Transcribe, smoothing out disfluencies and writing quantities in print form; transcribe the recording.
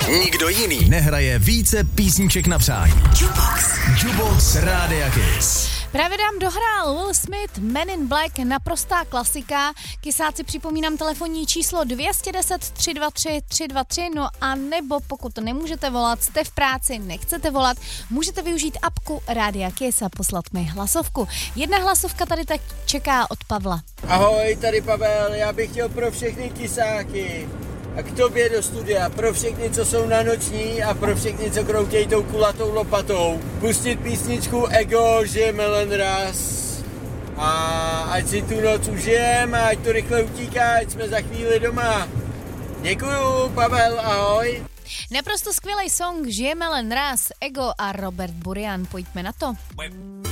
Nikdo jiný nehraje více písniček na přání. Jukebox Rádia Kiss. Právě nám dohrál Will Smith, Men in Black, naprostá klasika. Kysáci, připomínám telefonní číslo 210 323 323, no a nebo pokud nemůžete volat, jste v práci, nechcete volat, můžete využít apku Rádia Kiss a poslat mi hlasovku. Jedna hlasovka tady tak čeká od Pavla. Ahoj, tady Pavel, já bych chtěl pro všechny kysáky a k tobě do studia, pro všechny, co jsou na noční a pro všechny, co kroutějí tou kulatou lopatou, pustit písničku Ego, že Melen Raz. A ať si tu noc užijem a ať to rychle utíká, ať jsme za chvíli doma. Děkuju, Pavel, ahoj. Naprosto skvělý song, Žijeme len raz, Ego a Robert Burian, pojďme na to.